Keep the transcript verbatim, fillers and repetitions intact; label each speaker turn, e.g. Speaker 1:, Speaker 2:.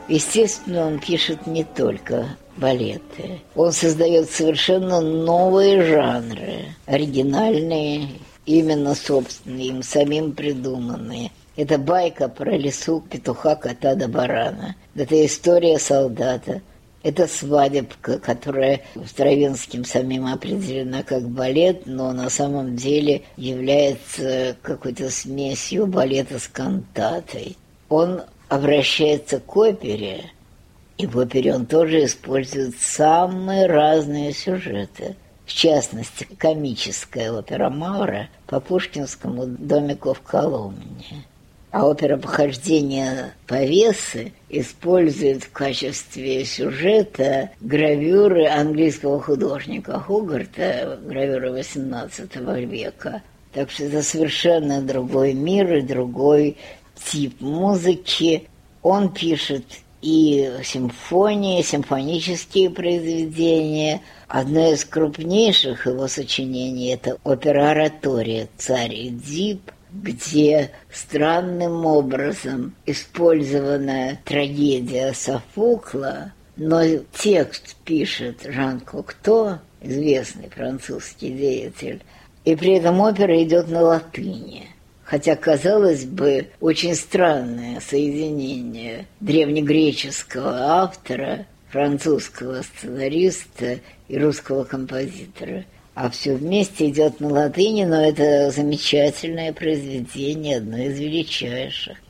Speaker 1: Естественно, он пишет не только балеты. Он создает совершенно новые жанры, оригинальные, именно собственные, им самим придуманные. Это байка про лису, петуха, кота да барана. Это история солдата. Это свадебка, которая Стравинским самим определена как балет, но на самом деле является какой-то смесью балета с кантатой. Он обращается к опере, и в опере он тоже использует самые разные сюжеты. В частности, комическая опера Маура по пушкинскому «Домику в Коломне». А опера «Похождение Павесы» использует в качестве сюжета гравюры английского художника Хогарта, гравюры восемнадцатого века. Так что это совершенно другой мир и другой тип музыки. Он пишет и симфонии, симфонические произведения. Одно из крупнейших его сочинений – это опера «Оратория. Царь Эдип», где странным образом использована трагедия Софокла, но текст пишет Жан Кокто, известный французский деятель, и при этом опера идет на латыни. Хотя, казалось бы, очень странное соединение древнегреческого автора, французского сценариста и русского композитора. А все вместе идет на латыни, но это замечательное произведение, одно из величайших.